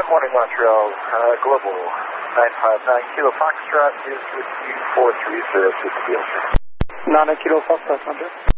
Good morning, Montreal. Global 959 Kilo Foxtrot is with you for 3060. 9 Kilo Foxtrot, Hunter.